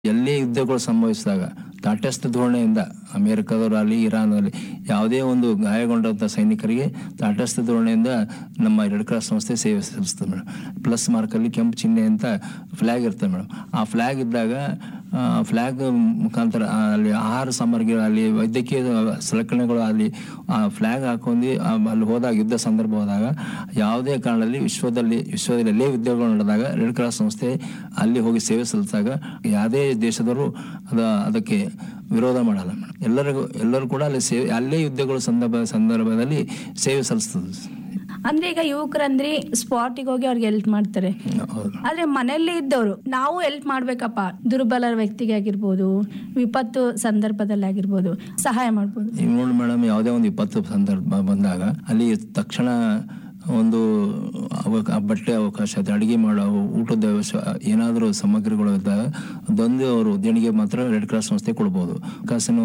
ಎಲ್ಲಿ ಯುದ್ಧಗಳು ಸಂಭವಿಸಿದಾಗ ತಟಸ್ಥ ಧೋರಣೆಯಿಂದ ಅಮೆರಿಕದವರಲ್ಲಿ ಇರಾನಲ್ಲಿ ಯಾವುದೇ ಒಂದು ಗಾಯಗೊಂಡಂಥ ಸೈನಿಕರಿಗೆ ತಟಸ್ಥ ಧೋರಣೆಯಿಂದ ನಮ್ಮ ರೆಡ್ ಕ್ರಾಸ್ ಸಂಸ್ಥೆ ಸೇವೆ ಸಲ್ಲಿಸ್ತದೆ ಮೇಡಮ್. ಪ್ಲಸ್ ಮಾರ್ಕಲ್ಲಿ ಕೆಂಪು ಚಿಹ್ನೆ ಅಂತ ಫ್ಲ್ಯಾಗ್ ಇರ್ತದೆ ಮೇಡಮ್. ಆ ಫ್ಲ್ಯಾಗ್ ಇದ್ದಾಗ ಫ್ಲ್ಯಾಗ್ ಮುಖಾಂತರ ಅಲ್ಲಿ ಆಹಾರ ಸಾಮಗ್ರಿ ಅಲ್ಲಿ ವೈದ್ಯಕೀಯ ಸಲಕರಣೆಗಳು ಅಲ್ಲಿ ಆ ಫ್ಲ್ಯಾಗ್ ಹಾಕೊಂಡು ಅಲ್ಲಿ ಹೋದಾಗ ಯುದ್ಧ ಸಂದರ್ಭ ಹೋದಾಗ ಯಾವುದೇ ಕಾರಣದಲ್ಲಿ ವಿಶ್ವದಲ್ಲಿ ಎಲ್ಲೇ ಯುದ್ಧಗಳು ನಡೆದಾಗ ರೆಡ್ ಕ್ರಾಸ್ ಸಂಸ್ಥೆ ಅಲ್ಲಿ ಹೋಗಿ ಸೇವೆ ಸಲ್ಲಿಸಿದಾಗ ಯಾವುದೇ ದೇಶದವರು ಅದಕ್ಕೆ ವಿರೋಧ ಮಾಡಲ್ಲ ಮೇಡಮ್. ಎಲ್ಲರೂ ಕೂಡ ಅಲ್ಲಿ ಅಲ್ಲೇ ಯುದ್ಧಗಳ ಸಂದರ್ಭದಲ್ಲಿ ಸೇವೆ ಸಲ್ಲಿಸ್ತದೆ. ಅಂದ್ರೆ ಈಗ ಯುವಕರಂದ್ರೆ ಸ್ಪಾಟಿಗೆ ಹೋಗಿ ಅವ್ರಿಗೆ ಹೆಲ್ಪ್ ಮಾಡ್ತಾರೆ. ಆದ್ರೆ ಮನೆಯಲ್ಲಿ ಇದ್ದವರು ನಾವು ಹೆಲ್ಪ್ ಮಾಡ್ಬೇಕಪ್ಪ, ದುರ್ಬಲ ವ್ಯಕ್ತಿಗೆ ಆಗಿರ್ಬೋದು, ವಿಪತ್ತು ಸಂದರ್ಭದಲ್ಲಿ ಆಗಿರ್ಬೋದು ಸಹಾಯ ಮಾಡ್ಬೋದು. ಈಗ ನೋಡಿ ಮೇಡಮ್, ಯಾವುದೇ ಒಂದು ವಿಪತ್ತು ಸಂದರ್ಭ ಬಂದಾಗ ಅಲ್ಲಿ ತಕ್ಷಣ ಒಂದು ಬಟ್ಟೆ ಅವಕಾಶ, ಅಡುಗೆ ಮಾಡೋ ಊಟದ ಏನಾದರೂ ಸಾಮಗ್ರಿಗಳು ಇದ್ದಾಗ ಅದೊಂದು ಅವರು ದೇಣಿಗೆ ಮಾತ್ರ ರೆಡ್ ಕ್ರಾಸ್ ಸಂಸ್ಥೆ ಕೊಡ್ಬೋದು. ಕಾಸಿನ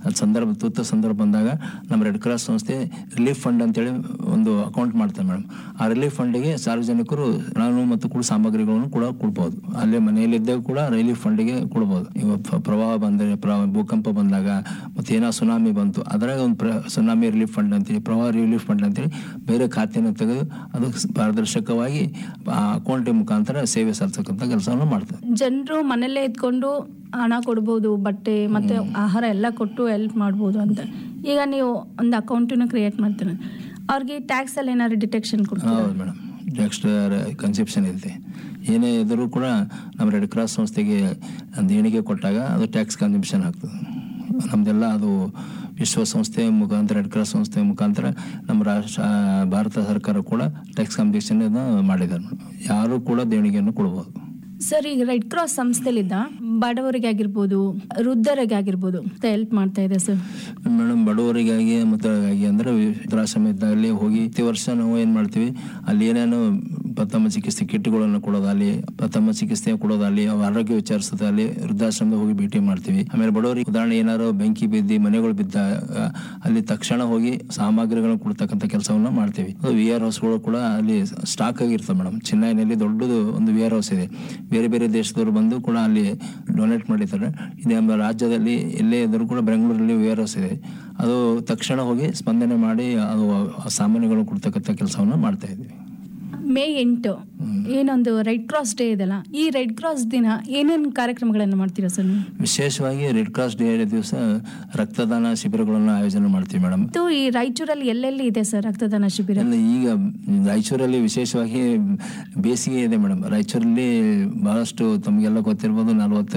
ತುರ್ತು ಸಂದರ್ಭ ಬಂದಾಗ ನಮ್ಮ ರೆಡ್ ಕ್ರಾಸ್ ಸಂಸ್ಥೆ ರಿಲೀಫ್ ಫಂಡ್ ಅಂತೇಳಿ ಒಂದು ಅಕೌಂಟ್ ಮಾಡ್ತಾರೆ ಮೇಡಮ್. ಆ ರಿಲೀಫ್ ಫಂಡಿಗೆ ಸಾರ್ವಜನಿಕರು ಹಣ ಮತ್ತು ಕೂಡ ಸಾಮಗ್ರಿಗಳನ್ನು ಕೂಡ ಕೊಡ್ಬೋದು. ಅಲ್ಲೇ ಮನೆಯಲ್ಲಿದ್ದಾಗ ಕೂಡ ರಿಲೀಫ್ ಫಂಡಿಗೆ ಕೊಡ್ಬೋದು. ಇವಾಗ ಪ್ರವಾಹ ಬಂದರೆ, ಭೂಕಂಪ ಬಂದಾಗ, ಮತ್ತೆ ಏನೋ ಸುನಾಮಿ ಬಂತು, ಅದರಾಗ ಒಂದು ಸುನಾಮಿ ರಿಲೀಫ್ ಫಂಡ್ ಅಂತೇಳಿ, ಪ್ರವಾಹ ರಿಲೀಫ್ ಫಂಡ್ ಅಂತೇಳಿ ಬೇರೆ ಖಾತೆಯನ್ನು ತೆಗೆದು ಅದು ಪಾರದರ್ಶಕವಾಗಿ ಆ ಅಕೌಂಟ್ ಮುಖಾಂತರ ಸೇವೆ ಸಲ್ಲಿಸತಕ್ಕಂಥ ಕೆಲಸವನ್ನು ಮಾಡ್ತಾರೆ. ಜನರು ಮನೆಯಲ್ಲೇ ಇದ್ಕೊಂಡು ಹಣ ಕೊಡ್ಬೋದು, ಬಟ್ಟೆ ಮತ್ತೆ ಆಹಾರ ಎಲ್ಲ ಕೊಟ್ಟು ಹೆಲ್ಪ್ ಮಾಡ್ಬೋದು ಅಂತ. ಈಗ ನೀವು ಒಂದು ಅಕೌಂಟನ್ನು ಕ್ರಿಯೇಟ್ ಮಾಡ್ತೀರ, ಅವ್ರಿಗೆ ಟ್ಯಾಕ್ಸ್ ಅಲ್ಲಿ ಏನಾದ್ರು ಡಿಟೆಕ್ಷನ್ ಕೊಡ್ತೀರಾ? ಹೌದು ಮೇಡಮ್, ಟ್ಯಾಕ್ಸ್ ಕನ್ಸೆಪ್ಷನ್ ಇರುತ್ತೆ. ಏನೇ ಇದ್ರೂ ಕೂಡ ನಮ್ಮ ರೆಡ್ ಕ್ರಾಸ್ ಸಂಸ್ಥೆಗೆ ದೇಣಿಗೆ ಕೊಟ್ಟಾಗ ಅದು ಟ್ಯಾಕ್ಸ್ ಕನ್ಸೆಪ್ಷನ್ ಆಗ್ತದೆ. ನಮ್ದೆಲ್ಲ ಅದು ವಿಶ್ವಸಂಸ್ಥೆ ಮುಖಾಂತರ, ರೆಡ್ ಕ್ರಾಸ್ ಸಂಸ್ಥೆ ಮುಖಾಂತರ ನಮ್ಮ ಭಾರತ ಸರ್ಕಾರ ಕೂಡ ಟ್ಯಾಕ್ಸ್ ಕನ್ಸೆಪ್ಷನ್ ಮಾಡಿದ್ದಾರೆ. ಯಾರು ಕೂಡ ದೇಣಿಗೆಯನ್ನು ಕೊಡ್ಬೋದು. ಸರ್, ಈಗ ರೆಡ್ ಕ್ರಾಸ್ ಸಂಸ್ಥೆಲಿದ್ದ ಬಡವರಿಗೆ ಆಗಿರ್ಬೋದು, ವೃದ್ಧರಿಗೆ ಆಗಿರ್ಬೋದು ಹೆಲ್ಪ್ ಮಾಡ್ತಾ ಇದೆ ಸರ್ ಮೇಡಮ್. ಬಡವರಿಗಾಗಿ ಮತ್ತು ಅಂದ್ರೆ ವೃದ್ಧಾಶ್ರಮ ಇದ್ದಾಗಲೇ ಹೋಗಿ ಪ್ರತಿ ವರ್ಷ ನಾವು ಏನು ಮಾಡ್ತೀವಿ, ಅಲ್ಲಿ ಏನೇನು ಪ್ರಥಮ ಚಿಕಿತ್ಸೆ ಕಿಟ್ಗಳನ್ನು ಕೊಡೋದಲ್ಲಿ, ಪ್ರಥಮ ಚಿಕಿತ್ಸೆ ಕೊಡೋದಲ್ಲಿ, ಆರೋಗ್ಯ ವಿಚಾರಿಸೋದಲ್ಲಿ ವೃದ್ಧಾಶ್ರಮದ ಹೋಗಿ ಭೇಟಿ ಮಾಡ್ತೀವಿ. ಆಮೇಲೆ ಬಡವರಿಗೆ ಉದಾಹರಣೆ ಏನಾರು ಬೆಂಕಿ ಬಿದ್ದು ಮನೆಗಳು ಬಿದ್ದಾಗ ಅಲ್ಲಿ ತಕ್ಷಣ ಹೋಗಿ ಸಾಮಗ್ರಿಗಳನ್ನು ಕೊಡ್ತಕ್ಕಂಥ ಕೆಲಸವನ್ನ ಮಾಡ್ತೀವಿ. ವಿಆರ್ ಹೌಸ್ಗಳು ಕೂಡ ಅಲ್ಲಿ ಸ್ಟಾಕ್ ಆಗಿರ್ತವೆ ಮೇಡಮ್. ಚೆನ್ನೈನಲ್ಲಿ ದೊಡ್ಡದು ಒಂದು ವಿಆರ್ ಹೌಸ್ ಇದೆ. ಬೇರೆ ಬೇರೆ ದೇಶದವರು ಬಂದು ಕೂಡ ಅಲ್ಲಿ ಡೊನೇಟ್ ಮಾಡಿದ್ದಾರೆ. ಇದು ನಮ್ಮ ರಾಜ್ಯದಲ್ಲಿ ಎಲ್ಲೇ ಇದ್ರೂ ಕೂಡ ಬೆಂಗಳೂರಲ್ಲಿ ವಿಆರ್ ಹೌಸ್ ಇದೆ. ಅದು ತಕ್ಷಣ ಹೋಗಿ ಸ್ಪಂದನೆ ಮಾಡಿ ಅದು ಸಾಮಾನ್ಯಗಳು ಕೊಡ್ತಕ್ಕಂಥ ಕೆಲಸವನ್ನು ಮಾಡ್ತಾ ಇದ್ದೀವಿ. ಮೇ 8 ಏನೊಂದು ರೆಡ್ ಕ್ರಾಸ್ ಡೇ ಇದೆಲ್ಲ, ಈ ರೆಡ್ ಕ್ರಾಸ್ ದಿನ ಏನೇನು ಕಾರ್ಯಕ್ರಮಗಳನ್ನು ಮಾಡ್ತೀರಾ ಸರ್? ವಿಶೇಷವಾಗಿ ರೆಡ್ ಕ್ರಾಸ್ ಡೇ ದಿವಸ ರಕ್ತದಾನ ಶಿಬಿರಗಳನ್ನು ಆಯೋಜನೆ ಮಾಡ್ತೀವಿ ಮೇಡಮ್. ಈ ರಾಯಚೂರಲ್ಲಿ ಎಲ್ಲೆಲ್ಲಿ ಇದೆ ಸರ್ ರಕ್ತದಾನ ಶಿಬಿರ? ಈಗ ರಾಯಚೂರಲ್ಲಿ ವಿಶೇಷವಾಗಿ ಬೇಸಿಗೆ ಇದೆ ಮೇಡಮ್. ರಾಯಚೂರಲ್ಲಿ ಬಹಳಷ್ಟು ತಮಗೆಲ್ಲ ಗೊತ್ತಿರ್ಬೋದು,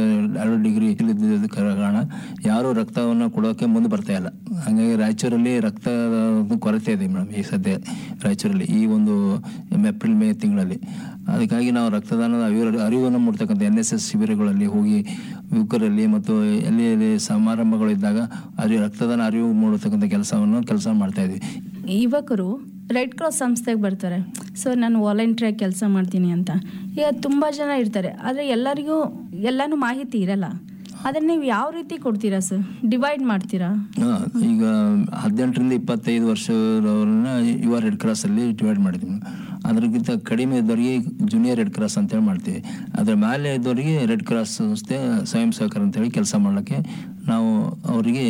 42 ಡಿಗ್ರಿ ಇದ್ದ ಕಾರಣ ಯಾರು ರಕ್ತವನ್ನು ಕೊಡೋಕೆ ಮುಂದೆ ಬರ್ತಾ ಇಲ್ಲ. ಹಾಗಾಗಿ ರಾಯಚೂರಲ್ಲಿ ರಕ್ತದ ಕೊರತೆ ಇದೆ ಮೇಡಮ್ ಈ ಸದ್ಯ ರಾಯಚೂರಲ್ಲಿ ಈ ಒಂದು ಏಪ್ರಿಲ್ ಮೇ ತಿಂಗಳಲ್ಲಿ. ಅದಕ್ಕಾಗಿ ನಾವು ರಕ್ತದಾನದ ಅರಿವನ್ನು ಮೂಡ್ತಕ್ಕಂಥ NSS ಶಿಬಿರಗಳಲ್ಲಿ ಹೋಗಿ ಯುವಕರಲ್ಲಿ ಮತ್ತು ಎಲ್ಲಿ ಸಮಾರಂಭಗಳಿದ್ದಾಗ ರಕ್ತದಾನ ಅರಿವು ಮೂಡತಕ್ಕಂಥ ಕೆಲಸ ಮಾಡ್ತಾ ಇದ್ವಿ. ಯುವಕರು ರೆಡ್ ಕ್ರಾಸ್ ಸಂಸ್ಥೆಗೆ ಬರ್ತಾರೆ, ಸೊ ನಾನು ವಾಲಂಟಿಯರ್ ಕೆಲಸ ಮಾಡ್ತೀನಿ ಅಂತ. ಈಗ ತುಂಬ ಜನ ಇರ್ತಾರೆ, ಆದರೆ ಎಲ್ಲರಿಗೂ ಎಲ್ಲಾನು ಮಾಹಿತಿ ಇರಲ್ಲ. ಅದನ್ನ ನೀವು ಯಾವ ರೀತಿ ಕೊಡ್ತೀರಾ ಸರ್? ಡಿವೈಡ್ ಮಾಡ್ತೀರಾ? ಈಗ 18ರಿಂದ 25 ವರ್ಷದವ್ರನ್ನ ಯುವ ರೆಡ್ ಕ್ರಾಸ್ ಅಲ್ಲಿ ಡಿವೈಡ್ ಮಾಡಿದ್ವಿ. ಅದಕ್ಕಿಂತ ಕಡಿಮೆ ಇದ್ದವರಿಗೆ ಜೂನಿಯರ್ ರೆಡ್ ಕ್ರಾಸ್ ಅಂತೇಳಿ ಮಾಡ್ತೀವಿ. ಅದ್ರ ಮೇಲೆ ಇದ್ದವರಿಗೆ ರೆಡ್ ಕ್ರಾಸ್ ಸಂಸ್ಥೆ ಸ್ವಯಂ ಸಹಕಾರ ಅಂತೇಳಿ ಕೆಲಸ ಮಾಡಲಿಕ್ಕೆ ನಾವು ಅವರಿಗೆ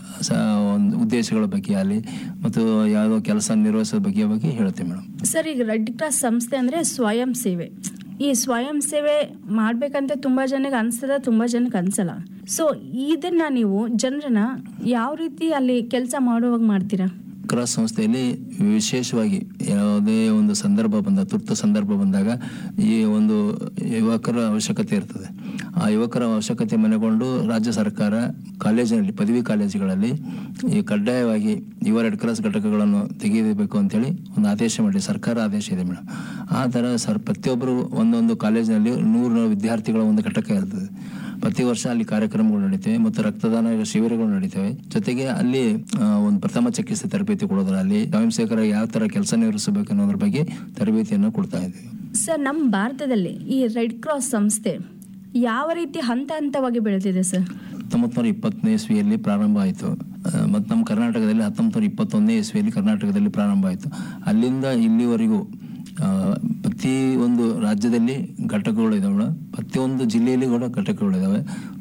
ಒಂದು ಉದ್ದೇಶಗಳ ಬಗ್ಗೆ ಅಲ್ಲಿ ಮತ್ತು ಯಾವುದೋ ಕೆಲಸ ನಿರ್ವಹಿಸೋ ಬಗ್ಗೆ ಹೇಳ್ತೀವಿ ಮೇಡಮ್. ಸರ್, ಈಗ ರೆಡ್ ಕ್ರಾಸ್ ಸಂಸ್ಥೆ ಅಂದರೆ ಸ್ವಯಂ ಸೇವೆ. ಈ ಸ್ವಯಂ ಸೇವೆ ಮಾಡ್ಬೇಕಂತ ತುಂಬಾ ಜನಕ್ಕೆ ಅನ್ಸ್ತದ, ತುಂಬಾ ಜನಕ್ಕೆ ಅನ್ಸಲ್ಲ. ಸೊ ಇದನ್ನ ನೀವು ಜನರನ್ನ ಯಾವ ರೀತಿ ಅಲ್ಲಿ ಕೆಲಸ ಮಾಡುವಾಗ ಮಾಡ್ತೀರಾ? ಕ್ರಾಸ್ ಸಂಸ್ಥೆಯಲ್ಲಿ ವಿಶೇಷವಾಗಿ ಯಾವುದೇ ಒಂದು ತುರ್ತು ಸಂದರ್ಭ ಬಂದಾಗ ಈ ಒಂದು ಯುವಕರ ಅವಶ್ಯಕತೆ ಇರ್ತದೆ. ಆ ಯುವಕರ ಅವಶ್ಯಕತೆ ಮನೆಗೊಂಡು ರಾಜ್ಯ ಸರ್ಕಾರ ಕಾಲೇಜಿನಲ್ಲಿ, ಪದವಿ ಕಾಲೇಜುಗಳಲ್ಲಿ ಈ ಕಡ್ಡಾಯವಾಗಿ ಯುವ ರೆಡ್ ಕ್ರಾಸ್ ಘಟಕಗಳನ್ನು ತೆಗೆಯಬೇಕು ಅಂತೇಳಿ ಒಂದು ಆದೇಶ ಮಾಡಿ ಸರ್ಕಾರ ಆದೇಶ ಇದೆ ಮೇಡಮ್. ಆ ಥರ ಪ್ರತಿಯೊಬ್ಬರು ಒಂದೊಂದು ಕಾಲೇಜಿನಲ್ಲಿ 100 ವಿದ್ಯಾರ್ಥಿಗಳ ಒಂದು ಘಟಕ ಇರ್ತದೆ. ಪ್ರತಿ ವರ್ಷ ಅಲ್ಲಿ ಕಾರ್ಯಕ್ರಮಗಳು ನಡೀತವೆ ಮತ್ತು ರಕ್ತದಾನ ಶಿಬಿರಗಳು ನಡೀತವೆ. ಜೊತೆಗೆ ಅಲ್ಲಿ ಒಂದು ಪ್ರಥಮ ಚಿಕಿತ್ಸೆ ತರಬೇತಿ ಕೊಡೋದ್ರಲ್ಲಿ ಸ್ವಯಂ ಸೇವಕರ ಯಾವ ತರ ಕೆಲಸ ನಿರ್ವಹಿಸಬೇಕು ಅನ್ನೋದ್ರ ಬಗ್ಗೆ ತರಬೇತಿಯನ್ನು ಕೊಡ್ತಾ ಇದ್ದೀವಿ. ಸರ್, ನಮ್ಮ ಭಾರತದಲ್ಲಿ ಈ ರೆಡ್ ಕ್ರಾಸ್ ಸಂಸ್ಥೆ ಯಾವ ರೀತಿ ಹಂತವಾಗಿ ಬೆಳೆದಿದೆ ಸರ್? 1920ನೇ ಇಸ್ವಿಯಲ್ಲಿ ಪ್ರಾರಂಭ ಆಯಿತು ಮತ್ತು ನಮ್ಮ ಕರ್ನಾಟಕದಲ್ಲಿ 1921ನೇ ಇಸ್ವಿಯಲ್ಲಿ ಕರ್ನಾಟಕದಲ್ಲಿ ಪ್ರಾರಂಭ ಆಯಿತು. ಅಲ್ಲಿಂದ ಇಲ್ಲಿವರೆಗೂ ಪ್ರತಿ ಒಂದು ರಾಜ್ಯದಲ್ಲಿ ಘಟಕಗಳು ಇದಾವೆ, ಪ್ರತಿಯೊಂದು ಜಿಲ್ಲೆಯಲ್ಲಿ ಕೂಡ ಘಟಕಗಳಿದಾವೆ.